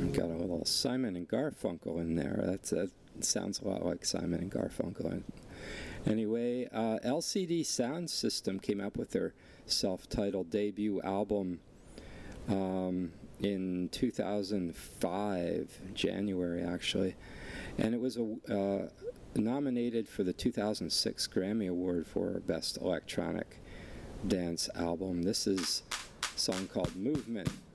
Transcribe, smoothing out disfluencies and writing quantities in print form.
Got a little Simon and Garfunkel in there. That sounds a lot like Simon and Garfunkel. Anyway, LCD Sound System came up with their self-titled debut album in 2005, January actually, and it was nominated for the 2006 Grammy Award for Best Electronic Dance Album. This is a song called Movement.